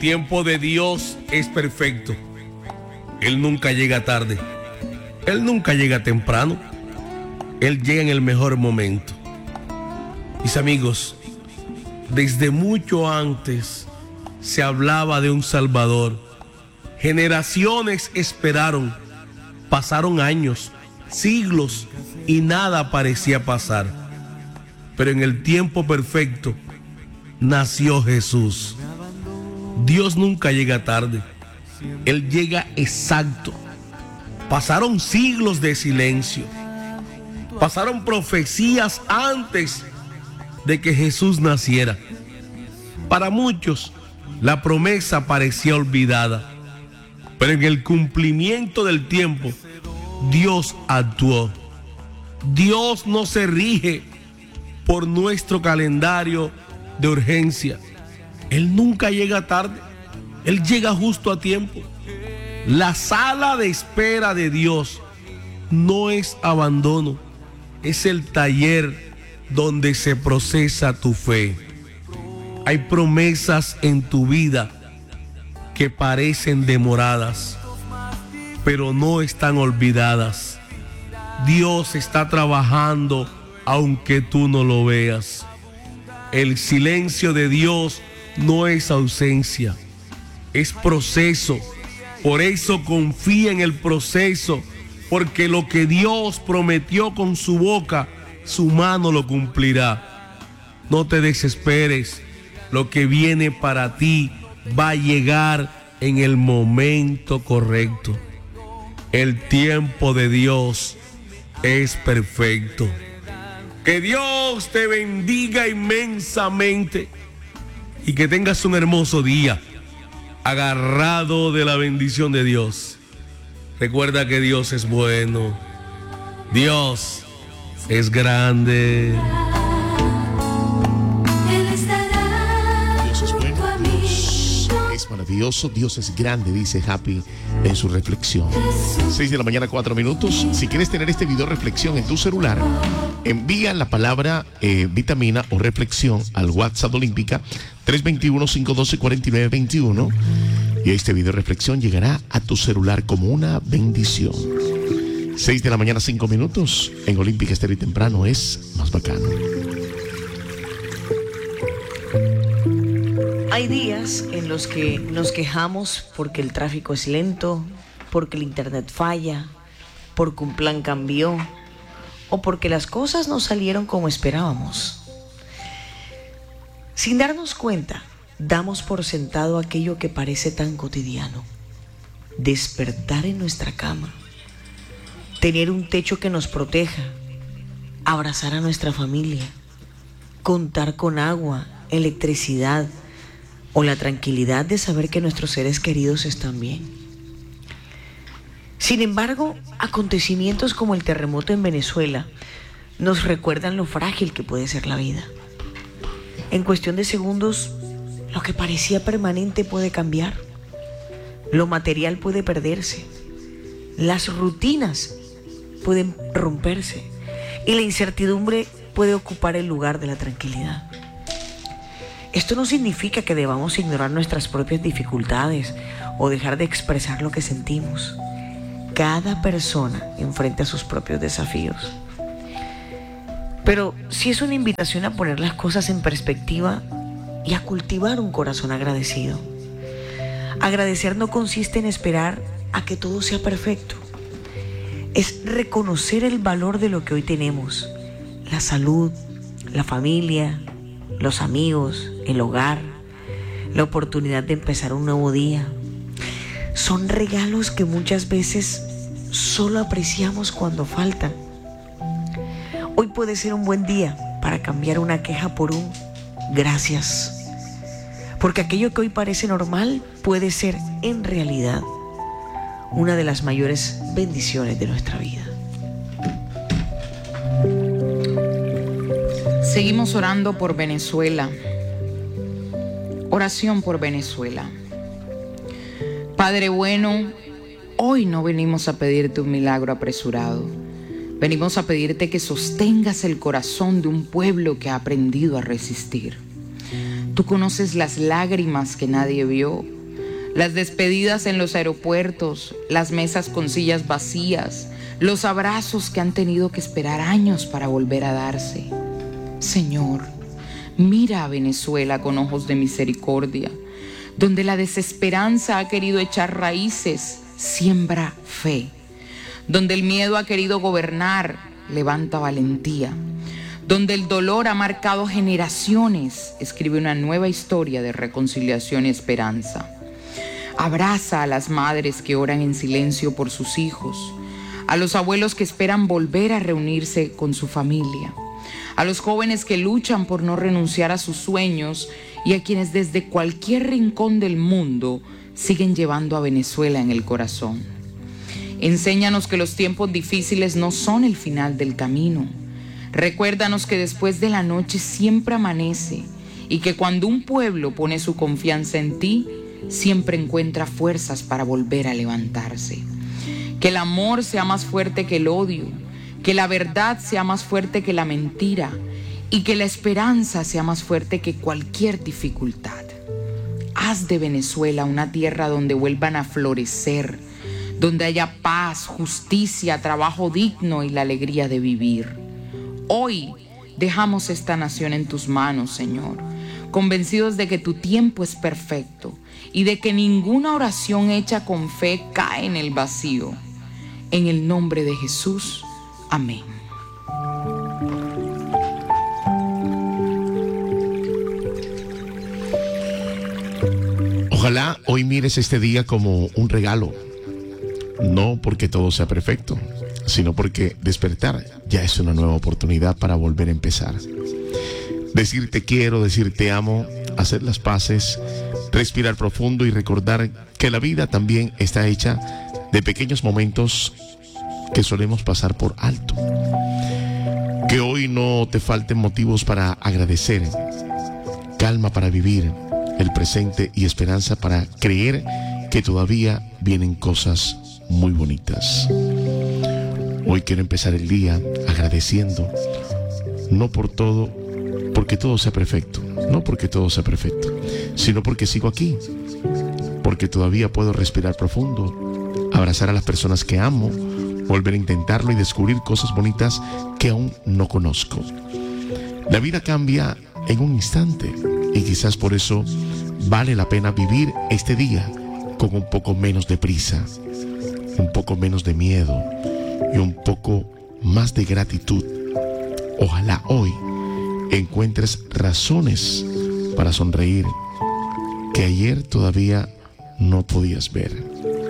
Tiempo de Dios es perfecto. Él nunca llega tarde. Él nunca llega temprano. Él llega en el mejor momento. Mis amigos, desde mucho antes se hablaba de un Salvador. Generaciones esperaron. Pasaron años, siglos y nada parecía pasar. Pero en el tiempo perfecto nació Jesús. Dios nunca llega tarde. Él llega exacto. Pasaron siglos de silencio. Pasaron profecías antes de que Jesús naciera. Para muchos, la promesa parecía olvidada. Pero en el cumplimiento del tiempo, Dios actuó. Dios no se rige por nuestro calendario de urgencia. Él nunca llega tarde. Él llega justo a tiempo. La sala de espera de Dios no es abandono. Es el taller donde se procesa tu fe. Hay promesas en tu vida que parecen demoradas, pero no están olvidadas. Dios está trabajando aunque tú no lo veas. El silencio de Dios no es ausencia, es proceso. Por eso confía en el proceso, porque lo que Dios prometió con su boca, su mano lo cumplirá. No te desesperes, lo que viene para ti va a llegar en el momento correcto. El tiempo de Dios es perfecto. Que Dios te bendiga inmensamente y que tengas un hermoso día agarrado de la bendición de Dios. Recuerda que Dios es bueno. Dios es grande. Dios es bueno. Dios es maravilloso. Dios es grande, dice Happy en su reflexión. 6 de la mañana, 4 minutos. Si quieres tener este video reflexión en tu celular, envía la palabra vitamina o reflexión al WhatsApp de Olímpica 321-512-4921 y este video reflexión llegará a tu celular como una bendición. 6 de la mañana, 5 minutos. En Olímpica Estéreo y temprano es más bacano. Hay días en los que nos quejamos porque el tráfico es lento, porque el internet falla, porque un plan cambió o porque las cosas no salieron como esperábamos. Sin darnos cuenta, damos por sentado aquello que parece tan cotidiano. Despertar en nuestra cama, tener un techo que nos proteja, abrazar a nuestra familia, contar con agua, electricidad o la tranquilidad de saber que nuestros seres queridos están bien. Sin embargo, acontecimientos como el terremoto en Venezuela nos recuerdan lo frágil que puede ser la vida. En cuestión de segundos, lo que parecía permanente puede cambiar. Lo material puede perderse. Las rutinas pueden romperse. Y la incertidumbre puede ocupar el lugar de la tranquilidad. Esto no significa que debamos ignorar nuestras propias dificultades o dejar de expresar lo que sentimos. Cada persona enfrenta sus propios desafíos. Pero sí es una invitación a poner las cosas en perspectiva y a cultivar un corazón agradecido. Agradecer no consiste en esperar a que todo sea perfecto. Es reconocer el valor de lo que hoy tenemos: la salud, la familia, los amigos, el hogar, la oportunidad de empezar un nuevo día. Son regalos que muchas veces solo apreciamos cuando faltan. Hoy puede ser un buen día para cambiar una queja por un gracias. Porque aquello que hoy parece normal puede ser en realidad una de las mayores bendiciones de nuestra vida. Seguimos orando por Venezuela. Oración por Venezuela. Padre bueno, hoy no venimos a pedirte un milagro apresurado. Venimos a pedirte que sostengas el corazón de un pueblo que ha aprendido a resistir. Tú conoces las lágrimas que nadie vio, las despedidas en los aeropuertos, las mesas con sillas vacías, los abrazos que han tenido que esperar años para volver a darse. Señor, mira a Venezuela con ojos de misericordia. Donde la desesperanza ha querido echar raíces, siembra fe. Donde el miedo ha querido gobernar, levanta valentía. Donde el dolor ha marcado generaciones, escribe una nueva historia de reconciliación y esperanza. Abraza a las madres que oran en silencio por sus hijos, a los abuelos que esperan volver a reunirse con su familia, a los jóvenes que luchan por no renunciar a sus sueños y a quienes desde cualquier rincón del mundo siguen llevando a Venezuela en el corazón. Enséñanos que los tiempos difíciles no son el final del camino. Recuérdanos que después de la noche siempre amanece y que cuando un pueblo pone su confianza en ti, siempre encuentra fuerzas para volver a levantarse. Que el amor sea más fuerte que el odio, que la verdad sea más fuerte que la mentira y que la esperanza sea más fuerte que cualquier dificultad. Haz de Venezuela una tierra donde vuelvan a florecer, donde haya paz, justicia, trabajo digno y la alegría de vivir. Hoy dejamos esta nación en tus manos, Señor, convencidos de que tu tiempo es perfecto y de que ninguna oración hecha con fe cae en el vacío. En el nombre de Jesús, amén. Ojalá hoy mires este día como un regalo, no porque todo sea perfecto, sino porque despertar ya es una nueva oportunidad para volver a empezar. Decir te quiero, decir te amo, hacer las paces, respirar profundo y recordar que la vida también está hecha de pequeños momentos que solemos pasar por alto. Que hoy no te falten motivos para agradecer, calma para vivir el presente y esperanza para creer que todavía vienen cosas muy bonitas. Hoy quiero empezar el día agradeciendo, no por todo, porque todo sea perfecto, no porque todo sea perfecto, sino porque sigo aquí, porque todavía puedo respirar profundo, abrazar a las personas que amo, volver a intentarlo y descubrir cosas bonitas que aún no conozco. La vida cambia en un instante y quizás por eso vale la pena vivir este día con un poco menos de prisa, un poco menos de miedo y un poco más de gratitud. Ojalá hoy encuentres razones para sonreír que ayer todavía no podías ver.